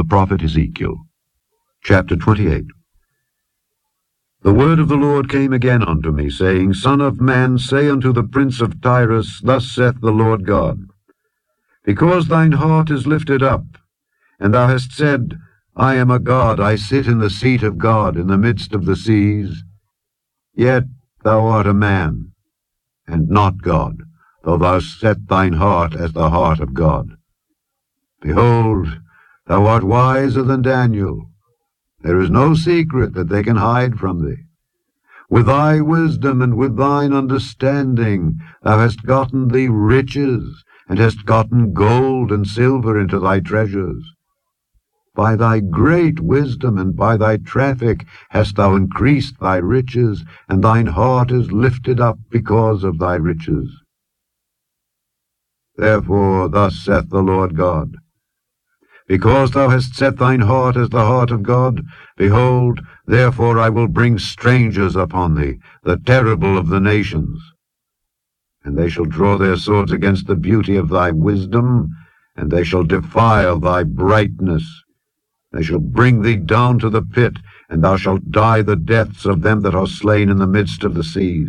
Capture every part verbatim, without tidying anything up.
the prophet Ezekiel. Chapter twenty-eight. The word of the Lord came again unto me, saying, Son of man, say unto the prince of Tyrus, Thus saith the Lord God, Because thine heart is lifted up, and thou hast said, I am a God, I sit in the seat of God in the midst of the seas, yet thou art a man, and not God, though thou set thine heart as the heart of God. Behold, thou art wiser than Daniel. There is no secret that they can hide from thee. With thy wisdom and with thine understanding thou hast gotten thee riches, and hast gotten gold and silver into thy treasures. By thy great wisdom and by thy traffic hast thou increased thy riches, and thine heart is lifted up because of thy riches. Therefore thus saith the Lord God, Because thou hast set thine heart as the heart of God, behold, therefore I will bring strangers upon thee, the terrible of the nations. And they shall draw their swords against the beauty of thy wisdom, and they shall defile thy brightness. They shall bring thee down to the pit, and thou shalt die the deaths of them that are slain in the midst of the seas.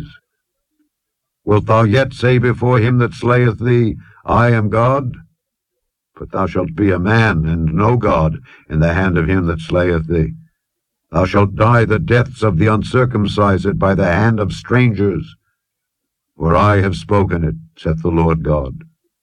Wilt thou yet say before him that slayeth thee, I am God? But thou shalt be a man, and no God, in the hand of him that slayeth thee. Thou shalt die the deaths of the uncircumcised by the hand of strangers. For I have spoken it, saith the Lord God.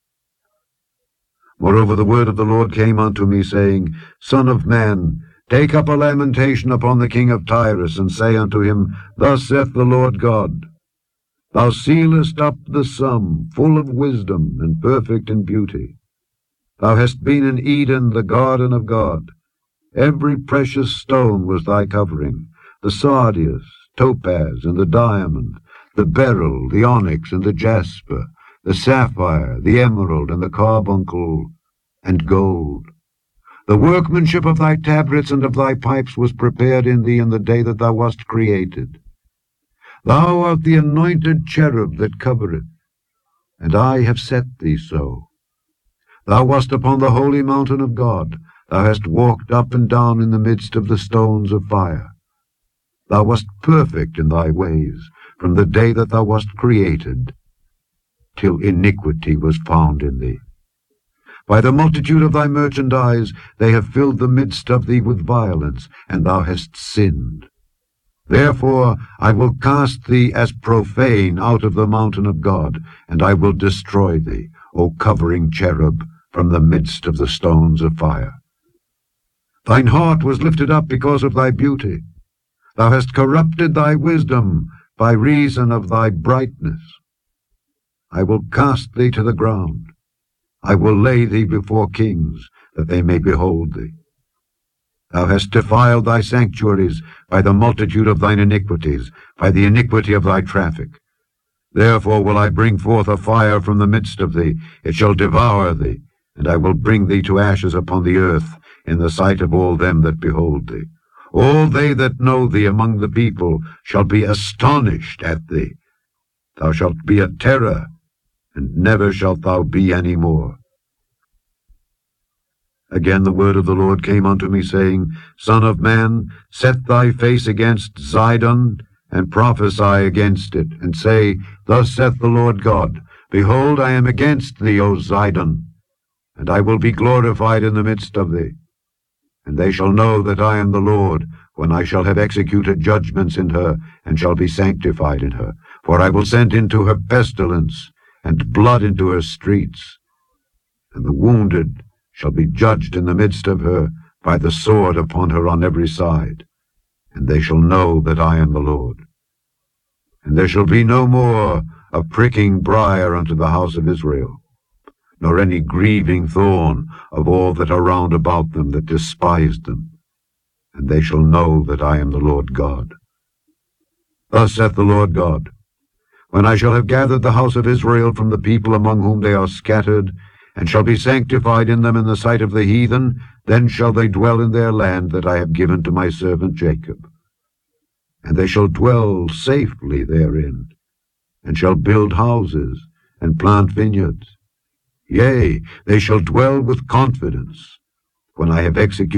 Moreover the word of the Lord came unto me, saying, Son of man, take up a lamentation upon the king of Tyrus, and say unto him, Thus saith the Lord God, Thou sealest up the sum, full of wisdom, and perfect in beauty. Thou hast been in Eden, the garden of God. Every precious stone was thy covering, the sardius, topaz, and the diamond, the beryl, the onyx, and the jasper, the sapphire, the emerald, and the carbuncle, and gold. The workmanship of thy tabrets and of thy pipes was prepared in thee in the day that thou wast created. Thou art the anointed cherub that covereth, and I have set thee so. Thou wast upon the holy mountain of God. Thou hast walked up and down in the midst of the stones of fire. Thou wast perfect in thy ways, from the day that thou wast created, till iniquity was found in thee. By the multitude of thy merchandise they have filled the midst of thee with violence, and thou hast sinned. Therefore I will cast thee as profane out of the mountain of God, and I will destroy thee, O covering cherub, from the midst of the stones of fire. Thine heart was lifted up because of thy beauty. Thou hast corrupted thy wisdom by reason of thy brightness. I will cast thee to the ground. I will lay thee before kings, that they may behold thee. Thou hast defiled thy sanctuaries by the multitude of thine iniquities, by the iniquity of thy traffic. Therefore will I bring forth a fire from the midst of thee, it shall devour thee, and I will bring thee to ashes upon the earth, in the sight of all them that behold thee. All they that know thee among the people shall be astonished at thee. Thou shalt be a terror, and never shalt thou be any more. Again the word of the Lord came unto me, saying, Son of man, set thy face against Zidon, and prophesy against it, and say, Thus saith the Lord God, Behold, I am against thee, O Zidon, and I will be glorified in the midst of thee. And they shall know that I am the Lord, when I shall have executed judgments in her, and shall be sanctified in her. For I will send into her pestilence, and blood into her streets. And the wounded shall be judged in the midst of her, by the sword upon her on every side. And they shall know that I am the Lord. And there shall be no more a pricking briar unto the house of Israel, nor any grieving thorn of all that are round about them that despised them. And they shall know that I am the Lord God. Thus saith the Lord God, When I shall have gathered the house of Israel from the people among whom they are scattered, and shall be sanctified in them in the sight of the heathen, then shall they dwell in their land that I have given to my servant Jacob. And they shall dwell safely therein, and shall build houses, and plant vineyards. Yea, they shall dwell with confidence, when I have executed